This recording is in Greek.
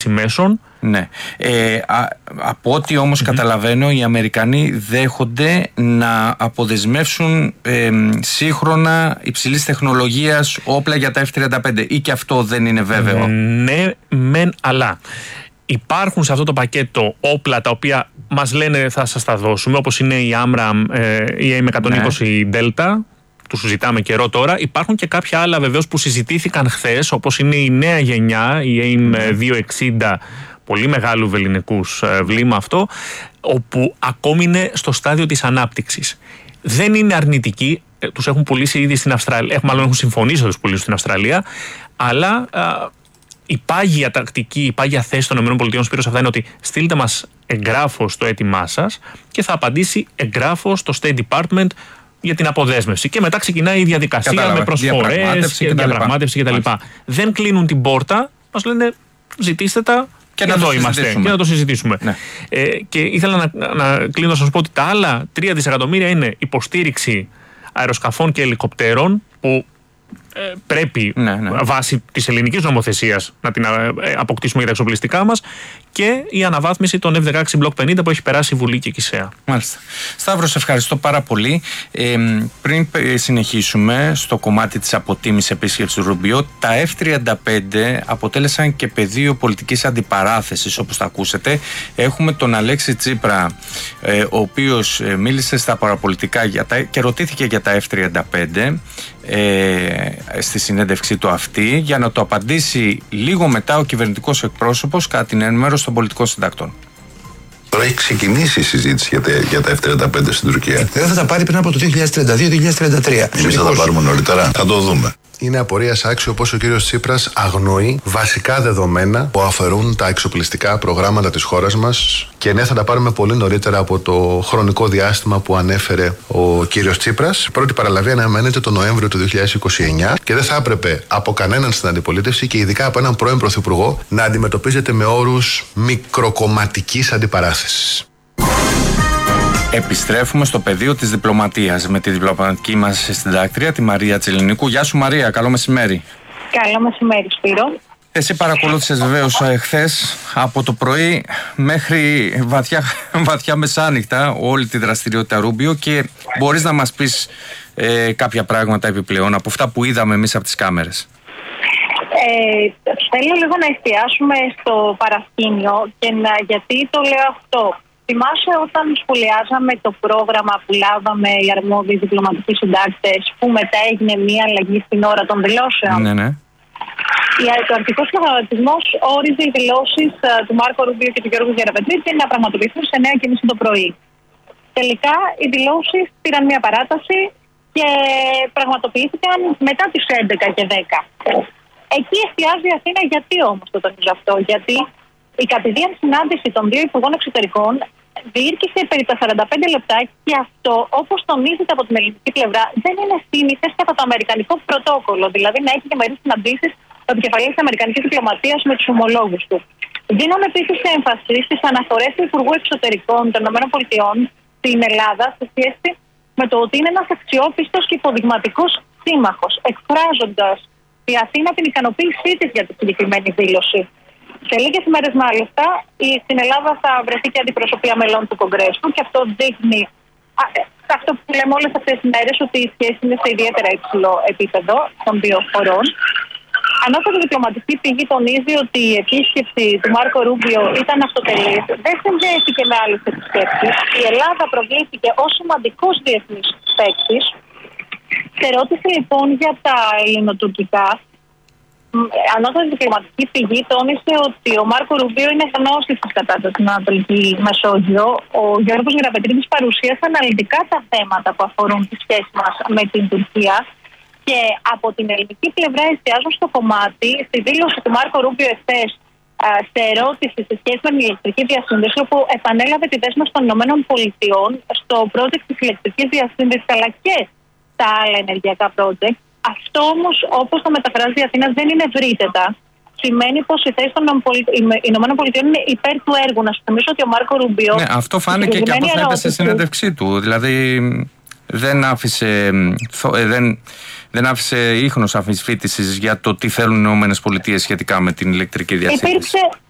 μέσων. Ναι. Από ό,τι όμως καταλαβαίνω, οι Αμερικανοί δέχονται να αποδεσμεύσουν σύγχρονα υψηλής τεχνολογίας όπλα για τα F-35, ή και αυτό δεν είναι βέβαιο? Ναι, μεν, αλλά υπάρχουν σε αυτό το πακέτο όπλα τα οποία μας λένε θα σας τα δώσουμε, όπως είναι η AMRAAM, η AIM-120 Delta. Του συζητάμε καιρό τώρα. Υπάρχουν και κάποια άλλα βεβαίως που συζητήθηκαν χθες, όπως είναι η νέα γενιά, η AIM-260, πολύ μεγάλου βελληνικούς βλήμα αυτό, όπου ακόμη είναι στο στάδιο της ανάπτυξης. Δεν είναι αρνητική, τους έχουν πουλήσει ήδη στην Αυστραλία, μάλλον έχουν συμφωνήσει να τους πουλήσουν στην Αυστραλία, αλλά η πάγια τακτική, η πάγια θέση των ΗΠΑ, Σπύρος, αυτά είναι ότι στείλτε μας εγγράφος το αίτημά σας και θα απαντήσει εγγράφος το State Department για την αποδέσμευση. Και μετά ξεκινάει η διαδικασία με προσφορές και διαπραγμάτευση κτλ. Δεν κλείνουν την πόρτα, μας λένε ζητήστε τα και εδώ είμαστε και να το συζητήσουμε. Ναι. Και ήθελα να κλείνω να σας πω ότι τα άλλα 3 δισεκατομμύρια είναι υποστήριξη αεροσκαφών και ελικοπτέρων που πρέπει βάσει της ελληνικής νομοθεσίας να την αποκτήσουμε για τα εξοπλιστικά μας, και η αναβάθμιση των F-16 Block 50 που έχει περάσει η Βουλή και Κισέα. Μάλιστα. Σταύρο, σε ευχαριστώ πάρα πολύ. Πριν συνεχίσουμε στο κομμάτι της αποτίμησης επίσκεψης του Ρουμπιό, τα F-35 αποτέλεσαν και πεδίο πολιτικής αντιπαράθεσης, όπως τα ακούσετε. Έχουμε τον Αλέξη Τσίπρα, ο οποίος μίλησε στα παραπολιτικά και ρωτήθηκε για τα F-35 στη συνέντευξή του αυτή, για να το απαντήσει λίγο μετά ο κυβερνητικός εκπρόσωπος κατά την ενημέρωση των πολιτικών συντακτών. Τώρα έχει ξεκινήσει η συζήτηση για τα F-35 στην Τουρκία. Δεν θα τα πάρει πριν από το 2032-2033. Εμείς θα τα πάρουμε νωρίτερα. Θα το δούμε. Είναι απορίας άξιο πως ο κύριος Τσίπρας αγνοεί βασικά δεδομένα που αφορούν τα εξοπλιστικά προγράμματα της χώρας μας, και ναι, θα τα πάρουμε πολύ νωρίτερα από το χρονικό διάστημα που ανέφερε ο κύριος Τσίπρας. Η πρώτη παραλαβή αναμένεται το Νοέμβριο του 2029 και δεν θα έπρεπε από κανέναν στην αντιπολίτευση, και ειδικά από έναν πρώην πρωθυπουργό, να αντιμετωπίζεται με όρους μικροκομματικής αντιπαράθεσης. Επιστρέφουμε στο πεδίο της διπλωματίας με τη διπλωματική μας συντάκτρια, τη Μαρία Τσελινίκου. Γεια σου, Μαρία, καλό μεσημέρι. Καλό μεσημέρι, Σπύρο. Εσύ παρακολούθησες βεβαίως χθες από το πρωί μέχρι βαθιά μεσάνυχτα όλη τη δραστηριότητα Ρούμπιο, και μπορείς να μας πεις κάποια πράγματα επιπλέον από αυτά που είδαμε εμείς από τις κάμερες? Θέλω λίγο να εστιάσουμε στο παρασκήνιο, και γιατί το λέω αυτό. Θυμάσαι όταν σχολιάζαμε το πρόγραμμα που λάβαμε οι αρμόδιοι διπλωματικοί συντάκτες, που μετά έγινε μια αλλαγή στην ώρα των δηλώσεων? Ναι. Ο αρχικός προγραμματισμός όριζε οι δηλώσεις του Μάρκο Ρουμπίο και του Γιώργου Γεραπετρίτη να πραγματοποιηθούν σε 9:30 το πρωί. Τελικά οι δηλώσεις πήραν μια παράταση και πραγματοποιήθηκαν μετά τις 11:10. Εκεί εστιάζει η Αθήνα. Γιατί όμως το τονίζω αυτό? Γιατί η κατηδίαν συνάντηση των δύο υπουργών εξωτερικών διήρκησε περί τα 45 λεπτά, και αυτό, όπως τονίζεται από την ελληνική πλευρά, δεν είναι σύνηθες κατά το αμερικανικό πρωτόκολλο. Δηλαδή να έχει και μερικές συναντήσεις ο επικεφαλής της αμερικανικής διπλωματίας με τους ομολόγους του. Δίνουμε επίσης έμφαση στις αναφορές του Υπουργού Εξωτερικών των ΗΠΑ στην Ελλάδα σε σχέση με το ότι είναι ένας αξιόπιστος και υποδειγματικός σύμμαχος, εκφράζοντας η Αθήνα την ικανοποίησή της για τη συγκεκριμένη δήλωση. Σε λίγες ημέρες μάλιστα στην Ελλάδα θα βρεθεί και αντιπροσωπεία μελών του Κογκρέσου, και αυτό δείχνει αυτό που λέμε όλες αυτές τις μέρες, ότι η σχέση είναι σε ιδιαίτερα υψηλό επίπεδο των δύο χωρών. Ανώτατη διπλωματική πηγή τονίζει ότι η επίσκεψη του Μάρκο Ρούμπιο ήταν αυτοτελής, δεν συνδέθηκε με άλλες επισκέψεις. Η Ελλάδα προβλήθηκε ως σημαντικός διεθνής παίκτης. Σε ερώτηση λοιπόν για τα ελληνοτουρκικά, ανώτατη διπλωματική πηγή τόνισε ότι ο Μάρκο Ρουμπίο είναι γνώστης της κατάστασης στην Ανατολική Μεσόγειο. Ο Γιώργος Γεραπετρίτης παρουσίασε αναλυτικά τα θέματα που αφορούν τη σχέση μας με την Τουρκία, και από την ελληνική πλευρά εστιάζουν στο κομμάτι, στη δήλωση του Μάρκο Ρούμπιο εχθές, σε ερώτηση σε σχέση με την ηλεκτρική διασύνδεση, όπου επανέλαβε τη δέσμευση των ΗΠΑ στο project της ηλεκτρικής διασύνδεσης, αλλά και τα άλλα ενεργειακά project. Αυτό όμως, όπως το μεταφράζει η Αθήνα, δεν είναι ευρύτερα. Σημαίνει πως η θέση των ΗΠΑ είναι υπέρ του έργου. Να σου θυμίσω ότι ο Μάρκο Ρουμπίο. Ναι, αυτό φάνηκε και από χθες στη συνέντευξή του. Δηλαδή δεν άφησε ίχνος αμφισβήτησης για το τι θέλουν οι ΗΠΑ σχετικά με την ηλεκτρική διασύνδεση.